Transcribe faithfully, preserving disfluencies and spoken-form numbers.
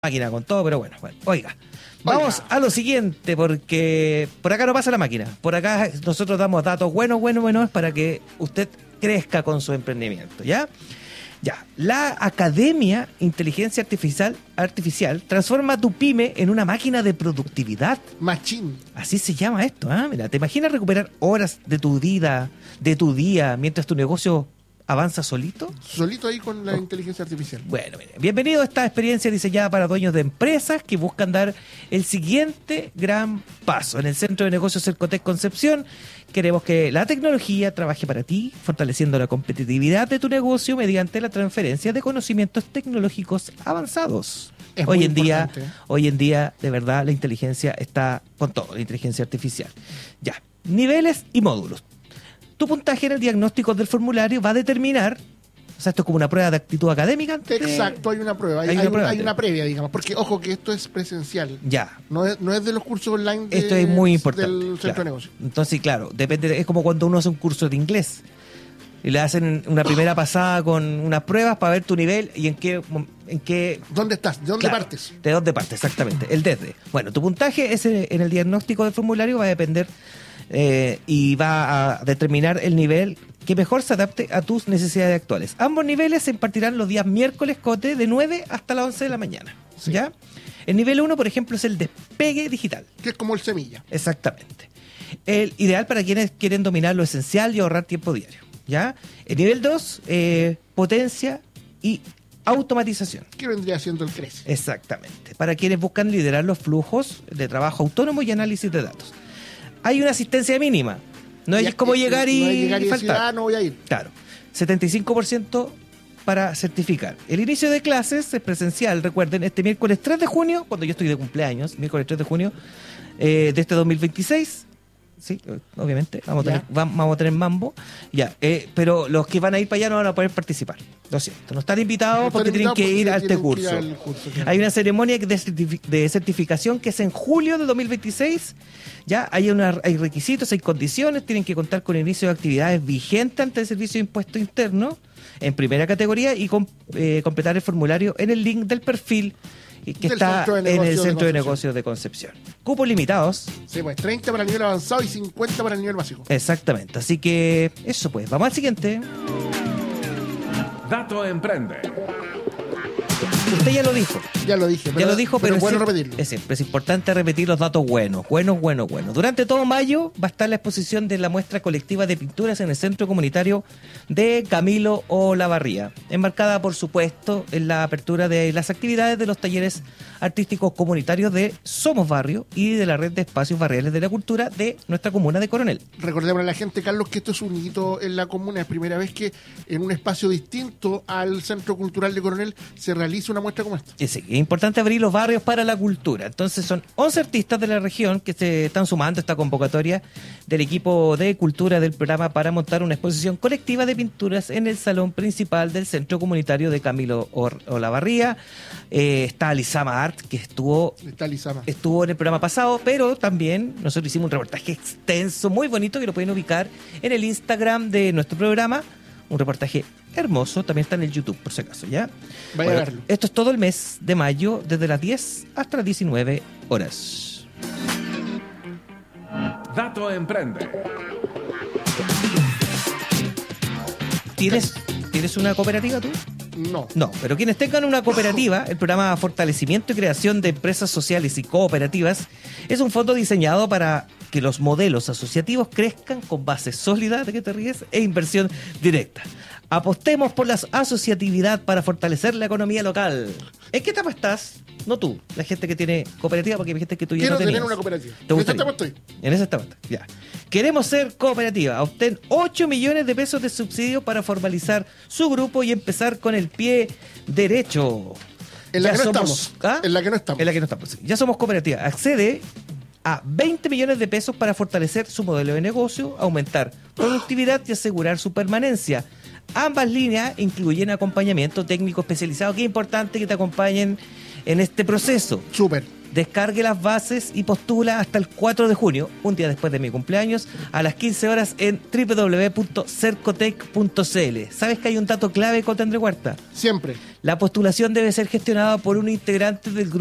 máquina con todo, pero bueno, bueno, oiga. Vamos oiga. a lo siguiente, porque por acá no pasa la máquina. Por acá nosotros damos datos buenos, buenos, buenos para que usted crezca con su emprendimiento, ¿ya? Ya. La Academia Inteligencia Artificial, Artificial transforma tu pyme en una máquina de productividad. Machín. Así se llama esto, ¿ah? ¿eh? Mira, ¿te imaginas recuperar horas de tu vida, de tu día, mientras tu negocio avanza solito? Solito ahí con la oh. inteligencia artificial. Bueno, mire, bienvenido a esta experiencia diseñada para dueños de empresas que buscan dar el siguiente gran paso. En el Centro de Negocios Cercotec Concepción queremos que la tecnología trabaje para ti, fortaleciendo la competitividad de tu negocio mediante la transferencia de conocimientos tecnológicos avanzados. Es hoy muy en día, importante. hoy en día, de verdad, la inteligencia está con todo, la inteligencia artificial. Ya, niveles y módulos. Tu puntaje en el diagnóstico del formulario va a determinar, o sea, esto es como una prueba de actitud académica. Antes Exacto, hay una prueba, hay, hay, hay, una, un, prueba hay una previa, digamos, porque ojo que esto es presencial. Ya. No es, no es de los cursos online de, esto es muy importante, del centro claro. de negocio. Entonces, claro, depende, es como cuando uno hace un curso de inglés y le hacen una primera pasada con unas pruebas para ver tu nivel y en qué... En qué ¿Dónde estás? ¿De dónde claro, partes? De dónde partes, exactamente. El desde. Bueno, tu puntaje ese en el diagnóstico del formulario va a depender eh, y va a determinar el nivel que mejor se adapte a tus necesidades actuales. Ambos niveles se impartirán los días miércoles, Cote, de nueve hasta las once de la mañana. Sí. ¿Ya? El nivel uno, por ejemplo, es el despegue digital. Que es como el semilla. Exactamente. El ideal para quienes quieren dominar lo esencial y ahorrar tiempo diario. ¿Ya? El nivel dos, eh, potencia y automatización. ¿Qué vendría siendo el CRECE? Exactamente. Para quienes buscan liderar los flujos de trabajo autónomo y análisis de datos. Hay una asistencia mínima. No es como llegar y, no es llegar y, y decir, faltar. Ah, no voy a ir. Claro. setenta y cinco por ciento para certificar. El inicio de clases es presencial. Recuerden, este miércoles tres de junio, cuando yo estoy de cumpleaños, miércoles tres de junio eh, de este dos mil veintiséis. Sí, obviamente, vamos a, tener, vamos a tener mambo. Ya, eh, pero los que van a ir para allá no van a poder participar. Lo siento, no están invitados no porque tienen que ir a este curso. curso claro. Hay una ceremonia de, certific- de certificación que es en julio de dos mil veintiséis. Ya, hay, una, hay requisitos, hay condiciones, tienen que contar con inicio de actividades vigentes ante el Servicio de Impuesto Interno en primera categoría y com- eh, completar el formulario en el link del perfil que del está en el Centro de Negocios de Concepción. Cupos limitados. Sí, pues treinta para el nivel avanzado y cincuenta para el nivel básico. Exactamente, así que eso pues, vamos al siguiente. Dato Emprende. Usted ya lo dijo. Ya lo dije, pero, ya lo dijo, pero, pero es bueno es, repetirlo. Es, es importante repetir los datos buenos, buenos, buenos, buenos. Durante todo mayo va a estar la exposición de la muestra colectiva de pinturas en el Centro Comunitario de Camilo Olavarría, enmarcada, por supuesto, en la apertura de las actividades de los talleres artísticos comunitarios de Somos Barrio y de la Red de Espacios Barriales de la Cultura de nuestra comuna de Coronel. Recordemos a la gente, Carlos, que esto es un hito en la comuna. Es primera vez que en un espacio distinto al Centro Cultural de Coronel se realiza una muestra como esta. Sí, es importante abrir los barrios para la cultura. Entonces son once artistas de la región que se están sumando a esta convocatoria del equipo de cultura del programa para montar una exposición colectiva de pinturas en el salón principal del Centro Comunitario de Camilo Olavarría. Eh, está Lizama Art, que estuvo, está Lizama. estuvo en el programa pasado, pero también nosotros hicimos un reportaje extenso, muy bonito, que lo pueden ubicar en el Instagram de nuestro programa. Un reportaje hermoso, también está en el YouTube, por si acaso, ¿ya? Vaya bueno, a verlo. Esto es todo el mes de mayo, desde las diez hasta las diecinueve horas. Dato Emprende. ¿Tienes, ¿Tienes una cooperativa tú? No. No, pero quienes tengan una cooperativa, el programa Fortalecimiento y Creación de Empresas Sociales y Cooperativas es un fondo diseñado para que los modelos asociativos crezcan con base sólida, ¿de qué te ríes?, e inversión directa. Apostemos por la asociatividad para fortalecer la economía local. ¿En qué etapa estás? No tú, la gente que tiene cooperativa, porque hay gente que tú ya Quiero no tenías. tener una cooperativa. ¿Te gustaría? ¿En esa etapa estoy? En esa etapa, ya. Queremos ser cooperativa. Obtén ocho millones de pesos de subsidio para formalizar su grupo y empezar con el pie derecho. En la ya que no somos, estamos. ¿ah? En la que no estamos. En la que no estamos. Ya somos cooperativa. Accede a veinte millones de pesos para fortalecer su modelo de negocio, aumentar productividad y asegurar su permanencia. Ambas líneas incluyen acompañamiento técnico especializado, que es importante que te acompañen en este proceso. Súper. Descargue las bases y postula hasta el cuatro de junio, un día después de mi cumpleaños, a las quince horas en doble u doble u doble u punto cercotec punto c l. ¿Sabes que hay un dato clave con André Huerta? Siempre. La postulación debe ser gestionada por un integrante del grupo